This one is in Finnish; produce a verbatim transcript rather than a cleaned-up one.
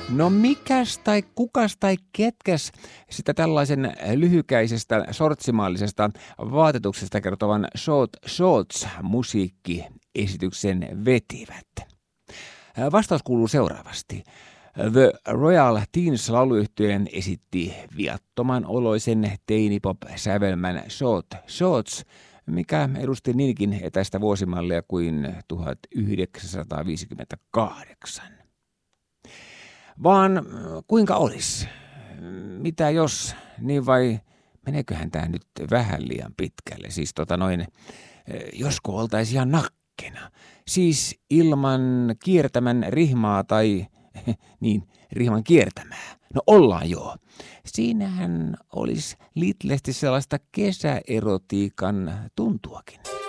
No mikäs tai kukas tai ketkäs sitä tällaisen lyhykäisestä sortsimaallisesta vaatetuksesta kertovan Short Shorts musiikkiesityksen vetivät? Vastaus kuuluu seuraavasti. The Royal Teens lauluyhtyeen esitti viattoman oloisen teinipop-sävelmän Short Shorts, mikä edusti niinkin etäistä vuosimallia kuin tuhatyhdeksänsataaviisikymmentäkahdeksan. Vaan kuinka olisi? Mitä jos, niin vai meneeköhän tämä nyt vähän liian pitkälle? Siis tota noin, josko oltaisiin ihan nakkena. Siis ilman kiertämän rihmaa tai niin, rihman kiertämää. No ollaan joo. Siinähän olisi litlesti sellaista kesäerotiikan tuntuakin.